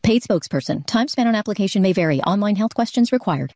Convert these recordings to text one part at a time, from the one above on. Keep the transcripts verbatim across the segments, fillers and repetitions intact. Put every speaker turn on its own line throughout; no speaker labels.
Paid spokesperson. Time spent on application may vary. Online health questions required.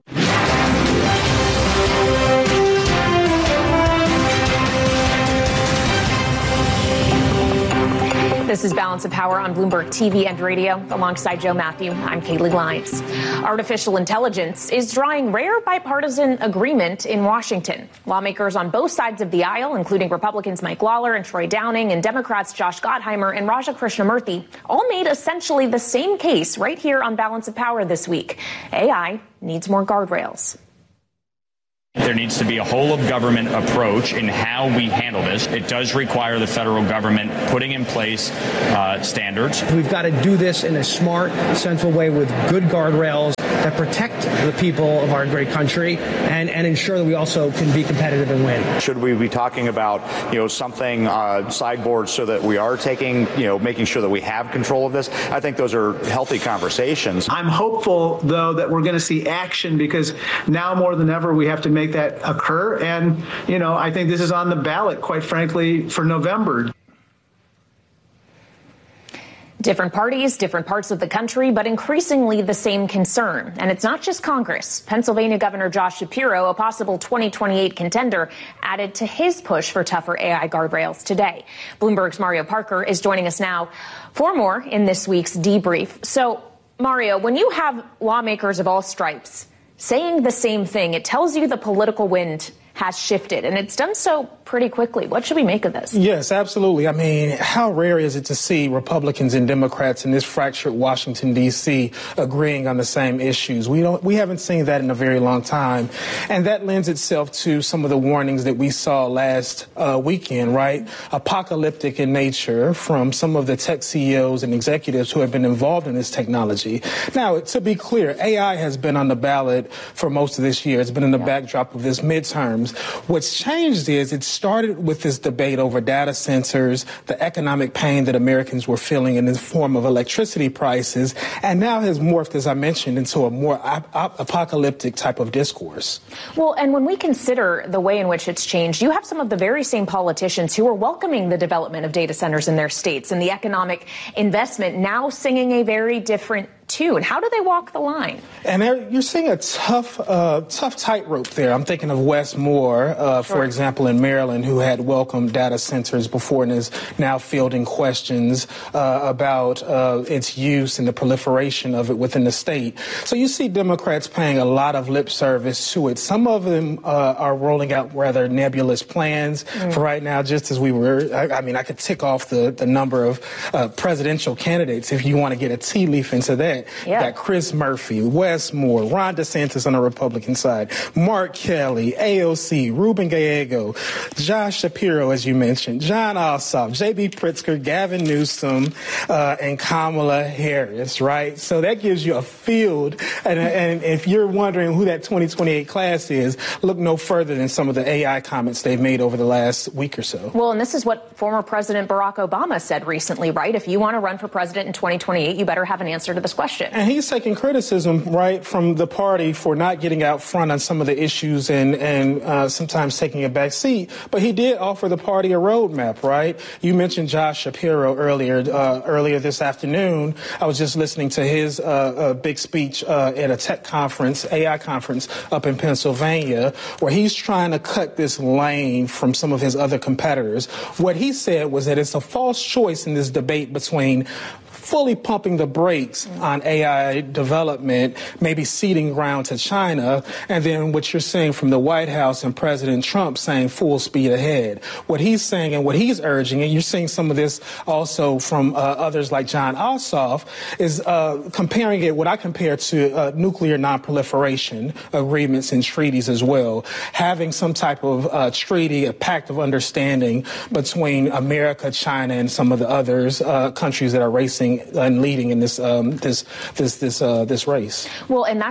This is Balance of Power on Bloomberg T V and radio. Alongside Joe Matthew, I'm Kaylee Lyons. Artificial intelligence is drawing rare bipartisan agreement in Washington. Lawmakers on both sides of the aisle, including Republicans Mike Lawler and Troy Downing and Democrats Josh Gottheimer and Raja Krishnamurthy, all made essentially the same case right here on Balance of Power this week. A I needs more guardrails.
There needs to be a whole of government approach in how we handle this. It does require the federal government putting in place uh, standards.
We've got to do this in a smart, sensible way with good guardrails that protect the people of our great country and, and ensure that we also can be competitive and win.
Should we be talking about, you know, something uh, sideboard so that we are taking, you know, making sure that we have control of this? I think those are healthy conversations.
I'm hopeful, though, that we're going to see action because now more than ever we have to make that occur. And, you know, I think this is on the ballot, quite frankly, for November.
Different parties, different parts of the country, but increasingly the same concern. And it's not just Congress. Pennsylvania Governor Josh Shapiro, a possible twenty twenty-eight contender, added to his push for tougher A I guardrails today. Bloomberg's Mario Parker is joining us now for more in this week's debrief. So, Mario, when you have lawmakers of all stripes saying the same thing, it tells you the political wind has shifted, and it's done so pretty quickly. What should we make of this?
Yes, absolutely. I mean, how rare is it to see Republicans and Democrats in this fractured Washington, D C agreeing on the same issues? We don't, we haven't seen that in a very long time. And that lends itself to some of the warnings that we saw last uh, weekend, right? Apocalyptic in nature from some of the tech C E Os and executives who have been involved in this technology. Now, to be clear, A I has been on the ballot for most of this year. It's been in the yeah. backdrop of this midterms. What's changed is it started with this debate over data centers, the economic pain that Americans were feeling in the form of electricity prices, and now has morphed, as I mentioned, into a more ap- ap- apocalyptic type of discourse.
Well, and when we consider the way in which it's changed, you have some of the very same politicians who are welcoming the development of data centers in their states and the economic investment now singing a very different tune. How do they walk the line?
And you're seeing a tough, uh, tough tightrope there. I'm thinking of Wes Moore, uh, for sure. example, in Maryland, who had welcomed data centers before and is now fielding questions uh, about uh, its use and the proliferation of it within the state. So you see Democrats paying a lot of lip service to it. Some of them uh, are rolling out rather nebulous plans mm. for right now, just as we were. I, I mean, I could tick off the, the number of uh, presidential candidates if you want to get a tea leaf into that. Yeah. Got Chris Murphy, Wes Moore, Ron DeSantis on the Republican side, Mark Kelly, A O C, Ruben Gallego, Josh Shapiro, as you mentioned, Jon Ossoff, J B Pritzker, Gavin Newsom, uh, and Kamala Harris, right? So that gives you a field. And, and if you're wondering who that twenty twenty-eight class is, look no further than some of the A I comments they've made over the last week or so.
Well, and this is what former President Barack Obama said recently, right? If you want to run for president in twenty twenty-eight, you better have an answer to this question.
And he's taking criticism, right, from the party for not getting out front on some of the issues and, and uh, sometimes taking a back seat. But he did offer the party a roadmap, right? You mentioned Josh Shapiro earlier uh, earlier this afternoon. I was just listening to his uh, uh, big speech uh, at a tech conference, A I conference up in Pennsylvania, where he's trying to cut this lane from some of his other competitors. What he said was that it's a false choice in this debate between fully pumping the brakes on A I development, maybe ceding ground to China, and then what you're seeing from the White House and President Trump saying full speed ahead. What he's saying and what he's urging, and you're seeing some of this also from uh, others like Jon Ossoff, is uh, comparing it, what I compare to uh, nuclear non-proliferation agreements and treaties as well, having some type of uh, treaty, a pact of understanding between America, China, and some of the others, uh, countries that are racing and leading in this um, this this this uh, this race.
Well, and that's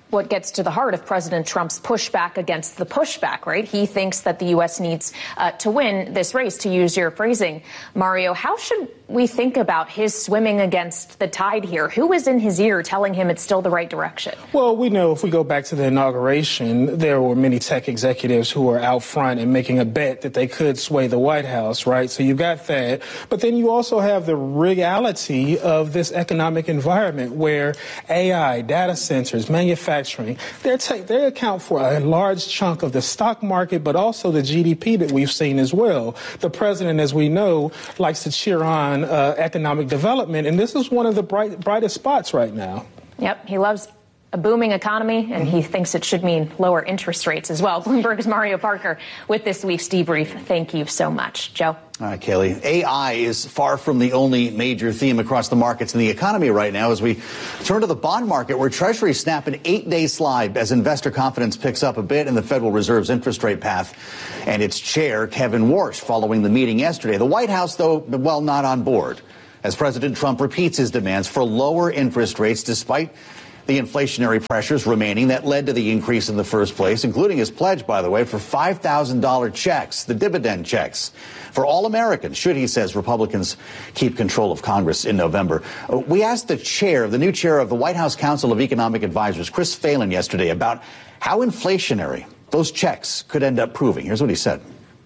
what gets to the heart of President Trump's pushback against the pushback, right? He thinks that the U S needs uh, to win this race, to use your phrasing. Mario, how should we think about his swimming against the tide here? Who is in his ear telling him it's still the right direction?
Well, we know if we go back to the inauguration, there were many tech executives who were out front and making a bet that they could sway the White House, right? So you got that. But then you also have the reality of this economic environment where A I, data centers, manufacturing, They're ta- they account for a large chunk of the stock market, but also the G D P that we've seen as well. The president, as we know, likes to cheer on uh, economic development, and this is one of the bright, brightest spots right now.
Yep, he loves a booming economy, and he thinks it should mean lower interest rates as well. Bloomberg's Mario Parker with this week's debrief. Thank you so much. Joe?
All right, Kaylee. A I is far from the only major theme across the markets in the economy right now as we turn to the bond market, where Treasuries snap an eight-day slide as investor confidence picks up a bit in the Federal Reserve's interest rate path and its chair, Kevin Warsh, following the meeting yesterday. The White House, though, well, not on board, as President Trump repeats his demands for lower interest rates despite the inflationary pressures remaining that led to the increase in the first place, including his pledge, by the way, for five thousand dollars checks, the dividend checks, for all Americans, should, he says, Republicans keep control of Congress in November. We asked the chair, the new chair of the White House Council of Economic Advisors, Chris Phelan, yesterday about how inflationary those checks could end up proving. Here's what he said.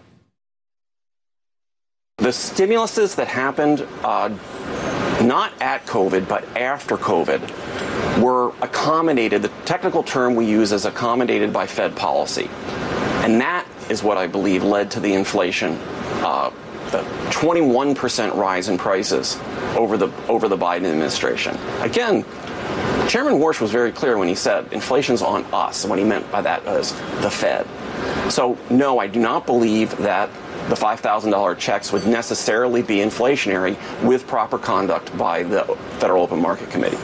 The stimuluses that happened uh, not at COVID, but after COVID, were accommodated. The technical term we use is accommodated by Fed policy. And that is what I believe led to the inflation, uh, the twenty-one percent rise in prices over the over the Biden administration. Again, Chairman Warsh was very clear when he said inflation's on us, and what he meant by that was the Fed. So, no, I do not believe that the five thousand dollars checks would necessarily be inflationary with proper conduct by the Federal Open Market Committee.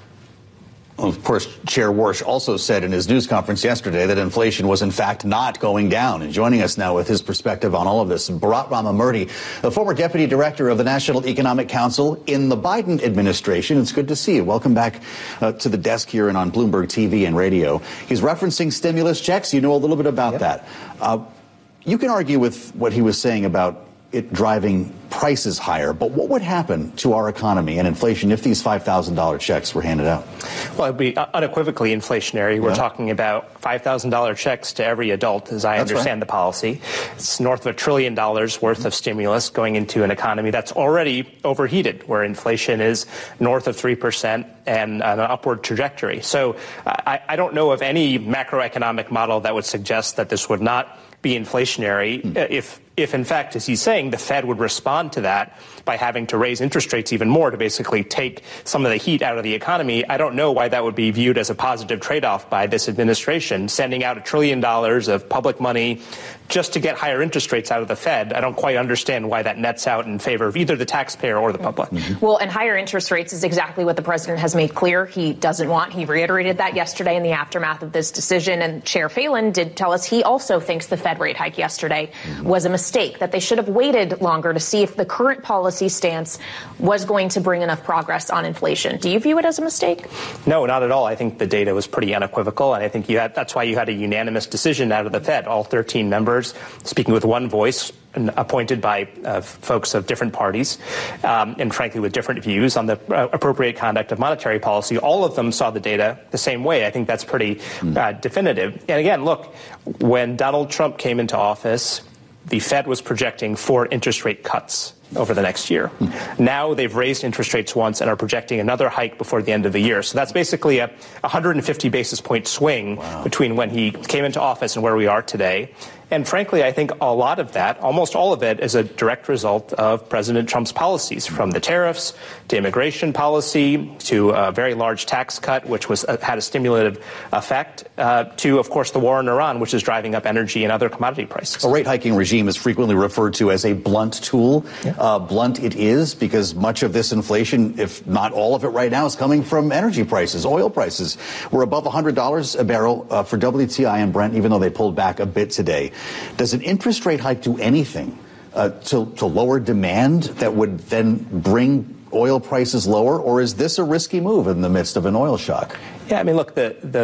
Of course, Chair Warsh also said in his news conference yesterday that inflation was, in fact, not going down. And joining us now with his perspective on all of this, Bharat Ramamurthy, the former deputy director of the National Economic Council in the Biden administration. It's good to see you. Welcome back uh, to the desk here and on Bloomberg T V and radio. He's referencing stimulus checks. You know a little bit about yep. that. Uh, you can argue with what he was saying about it driving prices higher, but what would happen to our economy and inflation if these five thousand dollars checks were handed out?
Well, it'd be unequivocally inflationary. Yeah. We're talking about five thousand dollars checks to every adult, as I that's understand right. the policy. It's north of a trillion dollars worth of stimulus going into an economy that's already overheated, where inflation is north of three percent and an upward trajectory. So I, I don't know of any macroeconomic model that would suggest that this would not be inflationary mm. if if, in fact, as he's saying, the Fed would respond to that by having to raise interest rates even more to basically take some of the heat out of the economy. I don't know why that would be viewed as a positive trade-off by this administration, sending out a trillion dollars of public money just to get higher interest rates out of the Fed. I don't quite understand why that nets out in favor of either the taxpayer or the public.
Mm-hmm. Well, and higher interest rates is exactly what the president has made clear he doesn't want. He reiterated that yesterday in the aftermath of this decision. And Chair Phelan did tell us he also thinks the Fed rate hike yesterday mm-hmm. was a mistake, that they should have waited longer to see if the current policy stance was going to bring enough progress on inflation. Do you view it as a mistake?
No, not at all. I think the data was pretty unequivocal, and I think you had, that's why you had a unanimous decision out of the Fed, all thirteen members speaking with one voice, appointed by uh, folks of different parties, um, and frankly with different views on the uh, appropriate conduct of monetary policy. All of them saw the data the same way. I think that's pretty uh, definitive. And again, look, when Donald Trump came into office, the Fed was projecting four interest rate cuts over the next year. Now they've raised interest rates once and are projecting another hike before the end of the year. So that's basically a one hundred fifty basis point swing wow. between when he came into office and where we are today. And frankly, I think a lot of that, almost all of it, is a direct result of President Trump's policies, from the tariffs to immigration policy to a very large tax cut, which was uh, had a stimulative effect, uh, to, of course, the war in Iran, which is driving up energy and other commodity prices.
A rate hiking regime is frequently referred to as a blunt tool. Yeah. Uh, blunt it is, because much of this inflation, if not all of it right now, is coming from energy prices. Oil prices were above one hundred dollars a barrel uh, for W T I and Brent, even though they pulled back a bit today. Does an interest rate hike do anything uh, to, to lower demand that would then bring oil prices lower, or is this a risky move in the midst of an oil shock?
Yeah, I mean, look, the the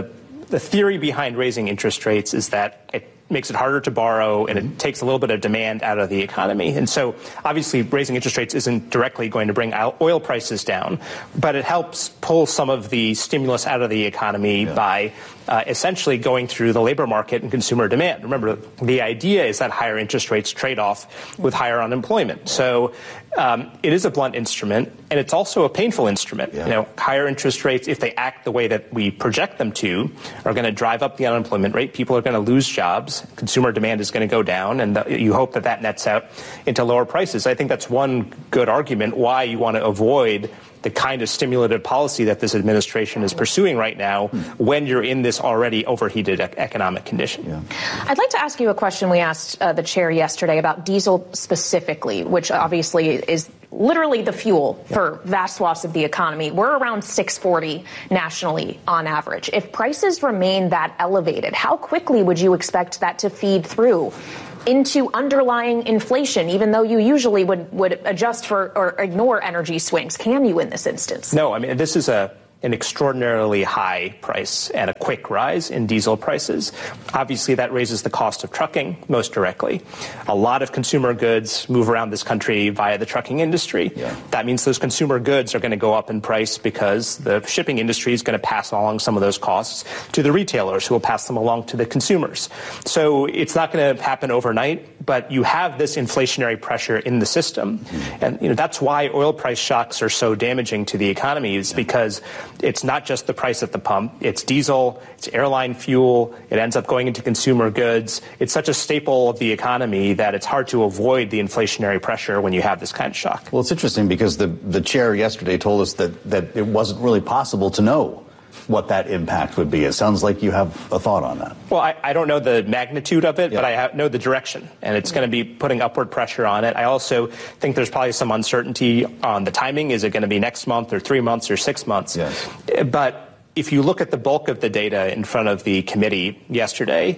the theory behind raising interest rates is that it makes it harder to borrow and it takes a little bit of demand out of the economy. And so obviously raising interest rates isn't directly going to bring oil prices down, but it helps pull some of the stimulus out of the economy yeah. by uh, essentially going through the labor market and consumer demand. Remember, the idea is that higher interest rates trade off with higher unemployment. So um, it is a blunt instrument, and it's also a painful instrument. Yeah. You know, higher interest rates, if they act the way that we project them to, are going to drive up the unemployment rate. People are going to lose jobs. Consumer demand is going to go down, and the, you hope that that nets out into lower prices. I think that's one good argument why you want to avoid the kind of stimulative policy that this administration is pursuing right now when you're in this already overheated ec- economic condition. Yeah.
I'd like to ask you a question we asked uh, the chair yesterday about diesel specifically, which obviously is literally the fuel yeah. for vast swaths of the economy. We're around six forty nationally on average. If prices remain that elevated, how quickly would you expect that to feed through into underlying inflation, even though you usually would, would adjust for or ignore energy swings? Can you in this instance?
No, I mean, this is a an extraordinarily high price and a quick rise in diesel prices. Obviously, that raises the cost of trucking most directly. A lot of consumer goods move around this country via the trucking industry. Yeah. That means those consumer goods are going to go up in price because the shipping industry is going to pass along some of those costs to the retailers, who will pass them along to the consumers. So it's not going to happen overnight, but you have this inflationary pressure in the system. Mm-hmm. And you know that's why oil price shocks are so damaging to the economy, is yeah. because it's not just the price at the pump. It's diesel, it's airline fuel, it ends up going into consumer goods. It's such a staple of the economy that it's hard to avoid the inflationary pressure when you have this kind of shock.
Well, it's interesting because the, the chair yesterday told us that, that it wasn't really possible to know what that impact would be. It sounds like you have a thought on that.
Well, I, I don't know the magnitude of it,
yeah.
but I ha- know the direction, and it's going to be putting upward pressure on it. I also think there's probably some uncertainty on the timing. Is it going to be next month or three months or six months?
Yes.
But if you look at the bulk of the data in front of the committee yesterday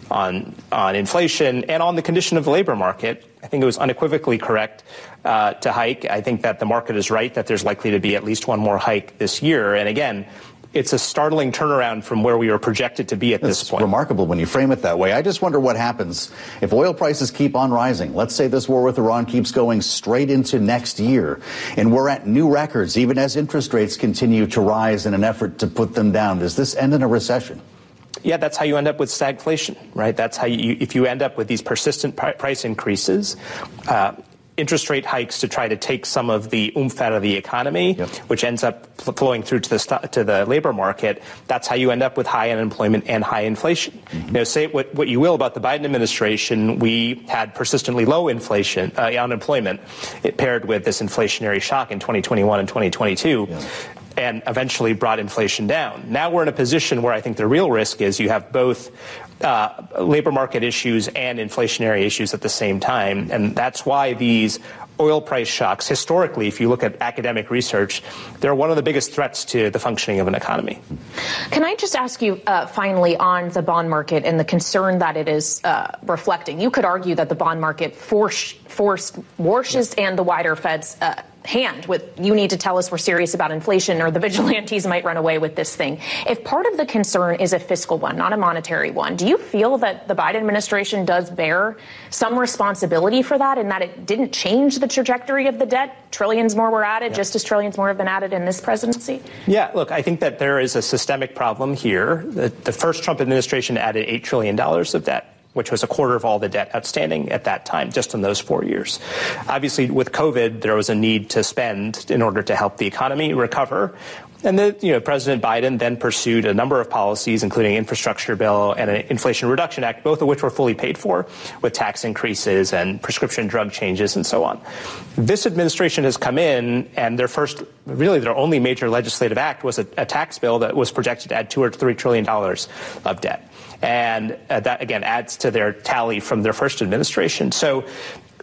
on on inflation and on the condition of the labor market, I think it was unequivocally correct uh, to hike. I think that the market is right that there's likely to be at least one more hike this year. And again, it's a startling turnaround from where we were projected to be at
it's
this point.
It's remarkable when you frame it that way. I just wonder what happens if oil prices keep on rising. Let's say this war with Iran keeps going straight into next year, and we're at new records, even as interest rates continue to rise in an effort to put them down. Does this end in a recession?
Yeah, that's how you end up with stagflation, right? That's how you, if you end up with these persistent price increases, uh, interest rate hikes to try to take some of the oomph out of the economy, yep. which ends up flowing through to the st- to the labor market. That's how you end up with high unemployment and high inflation. Mm-hmm. You know, say what, what you will about the Biden administration, we had persistently low inflation, uh, unemployment, it paired with this inflationary shock in twenty twenty-one and twenty twenty-two. Yeah. And eventually brought inflation down. Now we're in a position where I think the real risk is you have both uh, labor market issues and inflationary issues at the same time. And that's why these oil price shocks, historically, if you look at academic research, they're one of the biggest threats to the functioning of an economy.
Can I just ask you uh, finally on the bond market and the concern that it is uh, reflecting? You could argue that the bond market force, forced Warsh's and the wider Fed's uh, hand with, you need to tell us we're serious about inflation or the vigilantes might run away with this thing. If part of the concern is a fiscal one, not a monetary one, do you feel that the Biden administration does bear some responsibility for that, and that it didn't change the trajectory of the debt? Trillions more were added, yeah. just as trillions more have been added in this presidency?
Yeah, look, I think that there is a systemic problem here. The, the first Trump administration added eight trillion dollars of debt, which was a quarter of all the debt outstanding at that time, just in those four years. Obviously, with COVID, there was a need to spend in order to help the economy recover. And the, you know, President Biden then pursued a number of policies, including infrastructure bill and an Inflation Reduction Act, both of which were fully paid for with tax increases and prescription drug changes and so on. This administration has come in, and their first, really their only major legislative act was a, a tax bill that was projected to add two or three trillion dollars of debt. And uh, that, again, adds to their tally from their first administration. So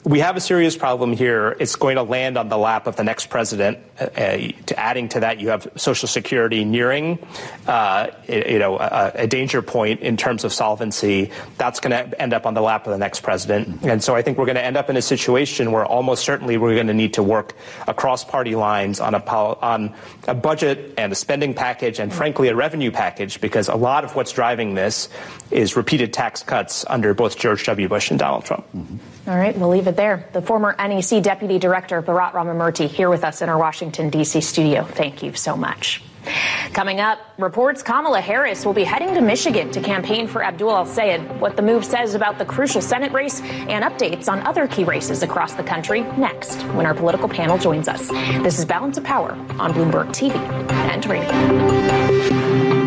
we have a serious problem here. It's going to land on the lap of the next president. Uh, to adding to that, you have Social Security nearing, uh, you know, a, a danger point in terms of solvency. That's going to end up on the lap of the next president. And so I think we're going to end up in a situation where almost certainly we're going to need to work across party lines on a on a budget and a spending package and, frankly, a revenue package, because a lot of what's driving this is repeated tax cuts under both George W. Bush and Donald Trump.
Mm-hmm. All right, we'll leave it there. The former N E C Deputy Director, Bharat Ramamurthy, here with us in our Washington, D C studio. Thank you so much. Coming up, reports Kamala Harris will be heading to Michigan to campaign for Abdul El-Sayed, what the move says about the crucial Senate race, and updates on other key races across the country next when our political panel joins us. This is Balance of Power on Bloomberg T V and radio.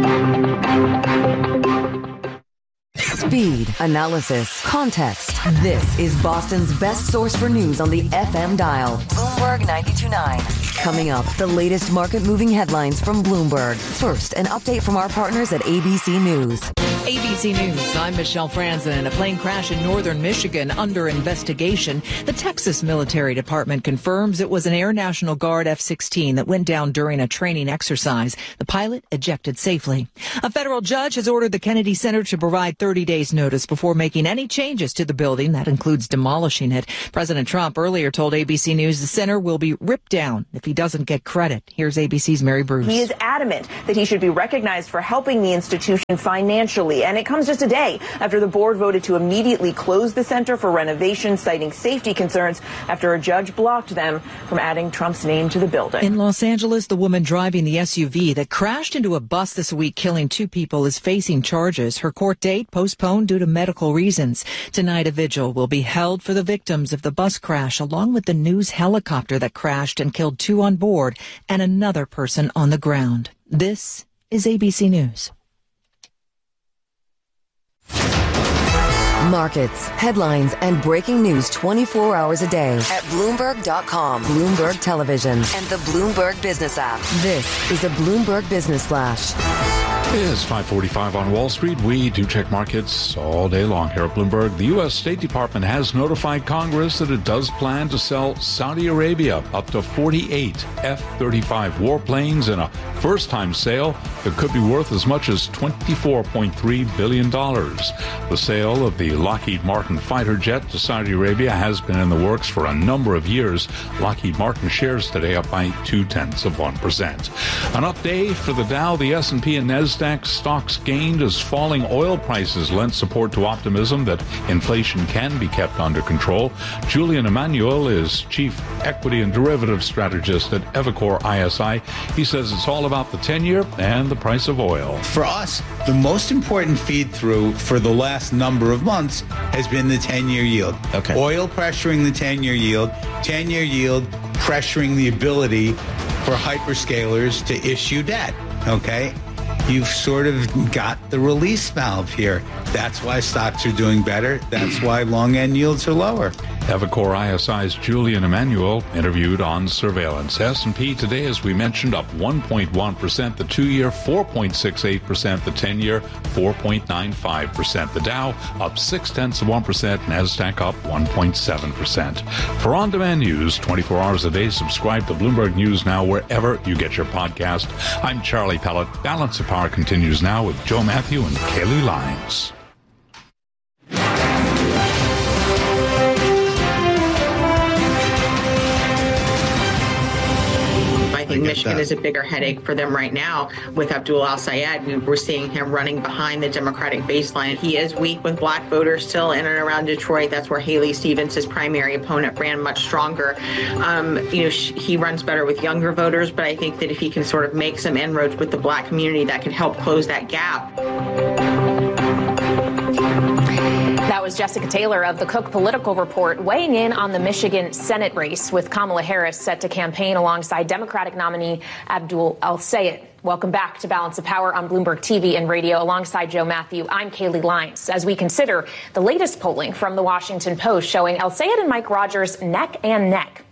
Speed, analysis, context. This is Boston's best source for news on the F M dial. Bloomberg ninety-two point nine. Coming up, the latest market-moving headlines from Bloomberg. First, an update from our partners at A B C News.
A B C News, I'm Michelle Franzen. A plane crash in northern Michigan under investigation. The Texas Military Department confirms it was an Air National Guard F sixteen that went down during a training exercise. The pilot ejected safely. A federal judge has ordered the Kennedy Center to provide thirty days notice before making any changes to the building. That includes demolishing it. President Trump earlier told A B C News the center will be ripped down if he doesn't get credit. Here's A B C's Mary Bruce.
He is adamant that he should be recognized for helping the institution financially. And it comes just a day after the board voted to immediately close the center for renovation, citing safety concerns after a judge blocked them from adding Trump's name to the building.
In Los Angeles, the woman driving the S U V that crashed into a bus this week, killing two people, is facing charges. Her court date postponed due to medical reasons. Tonight, a vigil will be held for the victims of the bus crash, along with the news helicopter that crashed and killed two on board and another person on the ground. This is A B C News.
Markets, headlines, and breaking news twenty-four hours a day at Bloomberg dot com, Bloomberg Television, and the Bloomberg Business app. This is a Bloomberg Business Flash.
It is five forty-five on Wall Street. We do check markets all day long here at Bloomberg. The U S State Department has notified Congress that it does plan to sell Saudi Arabia up to forty-eight F thirty-five warplanes in a first-time sale that could be worth as much as twenty-four point three billion dollars. The sale of the Lockheed Martin fighter jet to Saudi Arabia has been in the works for a number of years. Lockheed Martin shares today up by two-tenths of one percent. An up day for the Dow, the S and P and NASDAQ stocks gained as falling oil prices lent support to optimism that inflation can be kept under control. Julian Emanuel is Chief Equity and Derivative Strategist at Evercore I S I. He says it's all about the ten-year and the price of oil.
For us, the most important feed-through for the last number of months has been the ten-year yield. Okay. Oil pressuring the ten-year yield, ten-year yield pressuring the ability for hyperscalers to issue debt. Okay? You've sort of got the release valve here. That's why stocks are doing better. That's why long end yields are lower.
Evercore I S I's Julian Emanuel interviewed on surveillance. S and P today, as we mentioned, up one point one percent. The two-year, four point six eight percent. The ten-year, four point nine five percent. The Dow up six-tenths of one percent. NASDAQ up one point seven percent. For on-demand news, twenty-four hours a day, subscribe to Bloomberg News Now wherever you get your podcast. I'm Charlie Pellet. Balance of Power continues now with Joe Matthew and Kaylee Lyons.
I think Michigan is a bigger headache for them right now with Abdul El-Sayed. We're seeing him running behind the Democratic baseline. He is weak with black voters still in and around Detroit. That's where Haley Stevens, his primary opponent, ran much stronger. Um, you know, he runs better with younger voters, but I think that if he can sort of make some inroads with the black community, that can help close that gap.
That was Jessica Taylor of the Cook Political Report weighing in on the Michigan Senate race with Kamala Harris set to campaign alongside Democratic nominee Abdul El-Sayed. Welcome back to Balance of Power on Bloomberg T V and radio alongside Joe Matthew. I'm Kaylee Lyons. As we consider the latest polling from the Washington Post showing El-Sayed and Mike Rogers neck and neck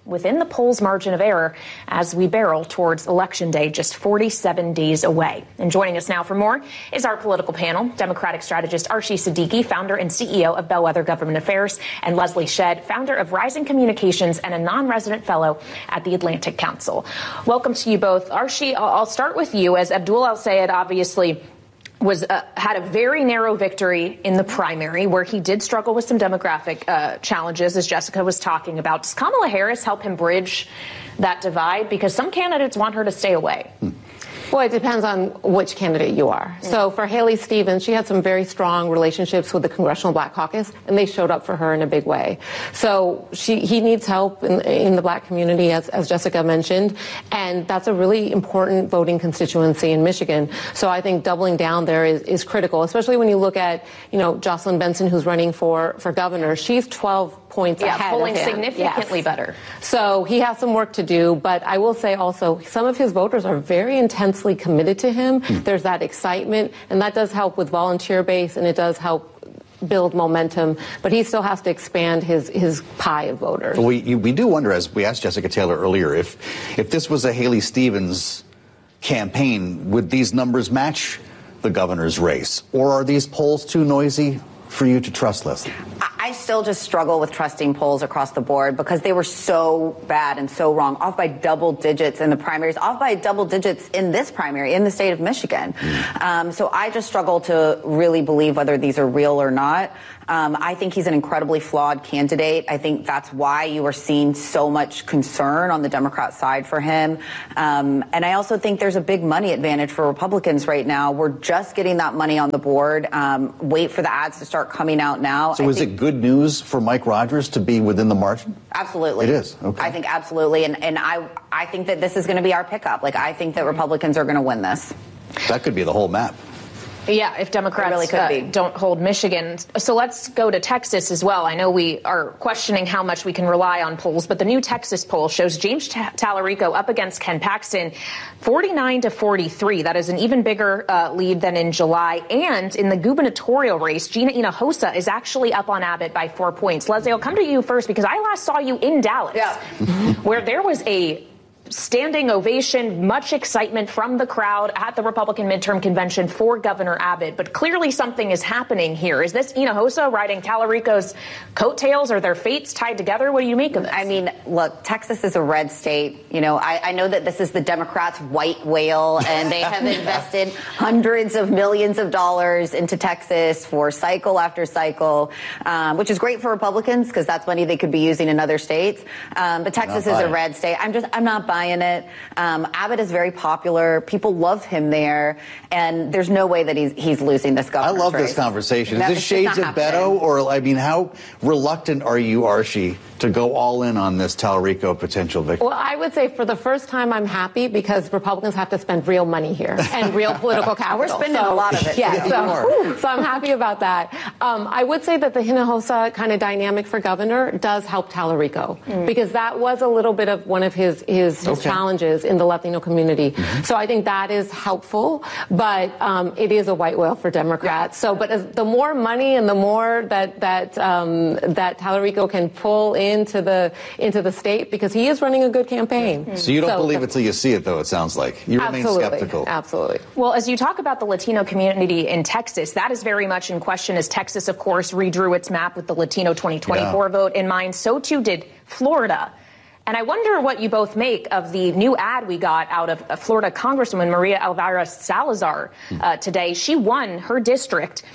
within the polls' margin of error as we barrel towards Election Day, just forty-seven days away. And joining us now for more is our political panel, Democratic strategist Arshie Siddiqui, founder and C E O of Bellwether Government Affairs, and Leslie Shedd, founder of Rising Communications and a non-resident fellow at the Atlantic Council. Welcome to you both. Arshie, I'll start with you, as Abdul El-Sayed obviously was uh, had a very narrow victory in the primary where he did struggle with some demographic uh, challenges, as Jessica was talking about. Does Kamala Harris help him bridge that divide? Because some candidates want her to stay away.
Hmm. Well, it depends on which candidate you are. Mm. So for Haley Stevens, she had some very strong relationships with the Congressional Black Caucus, and they showed up for her in a big way. So she, he needs help in, in the black community, as, as Jessica mentioned, and that's a really important voting constituency in Michigan. So I think doubling down there is, is critical, especially when you look at, you know, Jocelyn Benson, who's running for, for governor. She's twelve points
yeah,
ahead
polling
of him.
significantly
yes.
better.
So he has some work to do, but I will say also some of his voters are very intensely committed to him. Mm. There's that excitement, and that does help with volunteer base, and it does help build momentum, but he still has to expand his, his pie of voters.
We, you, we do wonder, as we asked Jessica Taylor earlier, if, if this was a Haley Stevens campaign, would these numbers match the governor's race? Or are these polls too noisy for you to trust, Leslie?
I still just struggle with trusting polls across the board because they were so bad and so wrong, off by double digits in the primaries, off by double digits in this primary in the state of Michigan. Mm. Um, so I just struggle to really believe whether these are real or not. Um, I think he's an incredibly flawed candidate. I think that's why you are seeing so much concern on the Democrat side for him. Um, and I also think there's a big money advantage for Republicans right now. We're just getting that money on the board. Um, wait for the ads to start coming out now.
So
I
is
think-
it good news for Mike Rogers to be within the margin?
Absolutely.
It is. Okay.
I think absolutely. And, and I, I think that this is going to be our pickup. Like, I think that Republicans are going to win this.
That could be the whole map.
Yeah, if Democrats
really could
uh,
be.
don't hold Michigan. So let's go to Texas as well. I know we are questioning how much we can rely on polls, but the new Texas poll shows James Tallarico up against Ken Paxton, forty-nine to forty-three. That is an even bigger uh, lead than in July. And in the gubernatorial race, Gina Hinojosa is actually up on Abbott by four points. Leslie, I'll come to you first because I last saw you in Dallas, yeah. where there was a standing ovation, much excitement from the crowd at the Republican midterm convention for Governor Abbott. But clearly something is happening here. Is this Hinojosa riding Tallarico's coattails? Are their fates tied together? What do you make of this?
I mean, look, Texas is a red state. You know, I, I know that this is the Democrats' white whale, and they have invested hundreds of millions of dollars into Texas for cycle after cycle, um, which is great for Republicans because that's money they could be using in other states. Um, but Texas is a red state. I'm just, I'm not buying it. Um, Abbott is very popular. People love him there, and there's no way that he's he's losing this governor's
I love
race.
this conversation.
That,
Is this shades of Beto, or I mean, how reluctant are you, Arshie, to go all in on this Tallarico potential victory?
Well, I would say for the first time, I'm happy because Republicans have to spend real money here and real political capital.
We're spending
so,
a lot of it.
Yeah,
yeah.
so, so I'm happy about that. Um, I would say that the Hinojosa kind of dynamic for governor does help Tallarico mm. because that was a little bit of one of his his, his
okay.
challenges in the Latino community. Mm-hmm. So I think that is helpful, but um, it is a white whale for Democrats. So, but as, the more money and the more that that um, that Tallarico can pull into the into the state, because he is running a good campaign.
Mm-hmm. So you don't so, believe it till you see it, though. It sounds like you remain
absolutely,
skeptical.
Absolutely.
Well, as you talk about the Latino community in Texas, that is very much in question. As Texas, of course, redrew its map with the Latino twenty twenty-four yeah. vote in mind. So too did Florida. And I wonder what you both make of the new ad we got out of Florida Congresswoman Maria Elvira Salazar uh, today. She won her district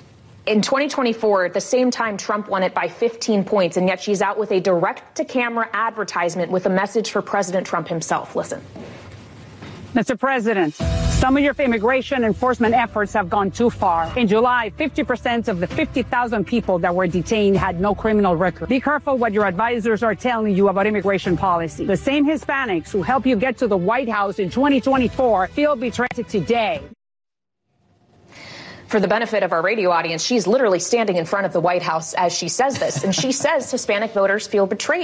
in twenty twenty-four, at the same time Trump won it by fifteen points, and yet she's out with a direct-to-camera advertisement with a message for President Trump himself. Listen.
Mister President, some of your immigration enforcement efforts have gone too far. In July, fifty percent of the fifty thousand people that were detained had no criminal record. Be careful what your advisors are telling you about immigration policy. The same Hispanics who helped you get to the White House in twenty twenty-four feel betrayed today.
For the benefit of our radio audience, she's literally standing in front of the White House as she says this, and she says Hispanic voters feel betrayed.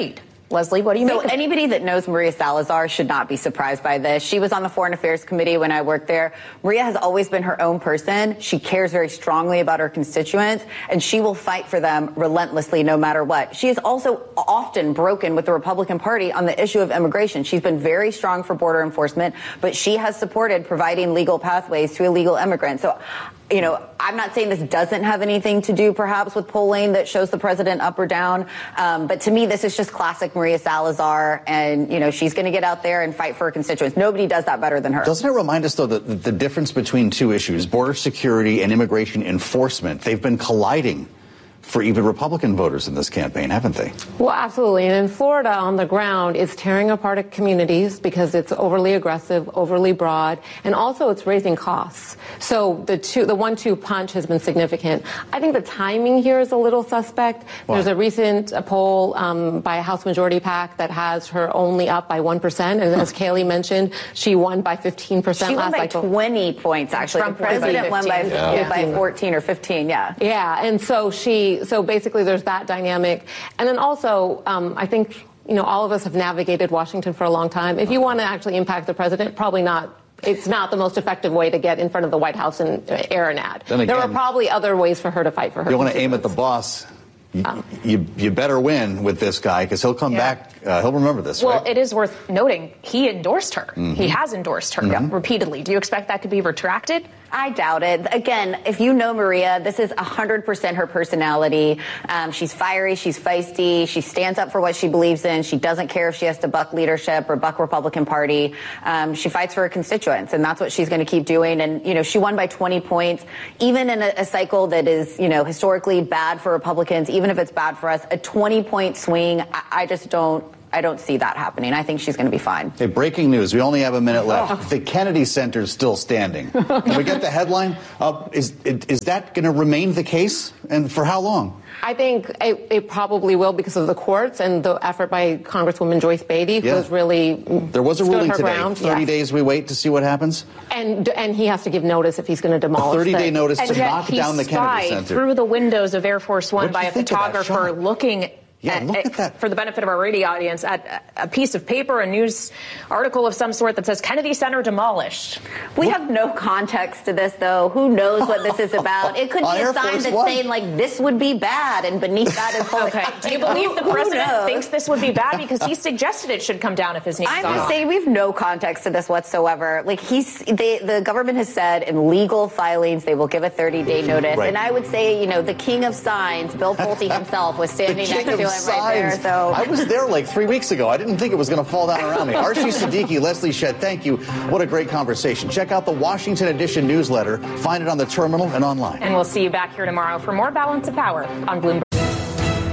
Leslie, what do you
so
make of it?
Anybody that knows Maria Salazar should not be surprised by this. She was on the Foreign Affairs Committee when I worked there. Maria has always been her own person. She cares very strongly about her constituents, and she will fight for them relentlessly no matter what. She has also often broken with the Republican Party on the issue of immigration. She's been very strong for border enforcement, but she has supported providing legal pathways to illegal immigrants. So, you know, I'm not saying this doesn't have anything to do perhaps with polling that shows the president up or down. Um, but to me, this is just classic Maria Salazar. And, you know, she's going to get out there and fight for her constituents. Nobody does that better than her.
Doesn't it remind us, though, that the difference between two issues, border security and immigration enforcement, they've been colliding for even Republican voters in this campaign, haven't they?
Well, absolutely. And in Florida, on the ground, it's tearing apart communities because it's overly aggressive, overly broad, and also it's raising costs. So the two, the one two punch has been significant. I think the timing here is a little suspect. Why? There's a recent a poll um, by a House Majority PAC that has her only up by one percent. And as Kayleigh mentioned, she won by fifteen percent
she
last
won by
cycle.
twenty points, actually.
Trump
the president won by,
yeah.
by fourteen or fifteen, yeah.
Yeah, and so she, so basically there's that dynamic. And then also, um, I think, you know, all of us have navigated Washington for a long time. If you want to actually impact the president, probably not. It's not the most effective way to get in front of the White House and air an ad.
Then again,
there are probably other ways for her to fight for her.
You want to aim at the boss. You, um, you, you better win with this guy because he'll come yeah. back. Uh, he'll remember this.
Well,
right?
It is worth noting he endorsed her.
Mm-hmm.
He has endorsed her
mm-hmm.
repeatedly. Do you expect that could be retracted?
I doubt it. Again, if you know Maria, this is one hundred percent her personality. Um, she's fiery. She's feisty. She stands up for what she believes in. She doesn't care if she has to buck leadership or buck Republican Party. Um, she fights for her constituents, and that's what she's going to keep doing. And, you know, she won by twenty points. Even in a, a cycle that is, you know, historically bad for Republicans, even if it's bad for us, a twenty-point swing, I, I just don't. I don't see that happening. I think she's going to be fine.
Hey, breaking news. We only have a minute left. Oh. The Kennedy Center is still standing. Can we get the headline? Uh, is is that going to remain the case? And for how long?
I think it, it probably will because of the courts and the effort by Congresswoman Joyce Beatty, who
yeah.
has really
There was a ruling today.
Ground.
thirty
yes.
days we wait to see what happens?
And and he has to give notice if he's going to demolish
a thirty-day
the,
notice
and
to knock down the Kennedy
Center.
Center.
Through the windows of Air Force One by a photographer looking
Yeah,
at,
look at that.
For the benefit of our radio audience, at a piece of paper, a news article of some sort that says Kennedy Center demolished.
We have no context to this, though. Who knows what this is about? It could be a sign that's saying, like, this would be bad, and beneath that is holy.
Okay. Do you believe the president thinks this would be bad? Because he suggested it should come down if his name's
I'm
on.
just saying we have no context to this whatsoever. Like, he's, they, the government has said in legal filings they will give a thirty-day notice.
Right.
And I would say, you know, the king of signs, Bill Pulte himself, was standing next to him right there. So.
I was there like three weeks ago. I didn't think it was going to fall down around me. Archie Siddiqui, Leslie Shedd, thank you. What a great conversation. Check out the Washington Edition newsletter. Find it on the terminal and online.
And we'll see you back here tomorrow for more Balance of Power on Bloomberg.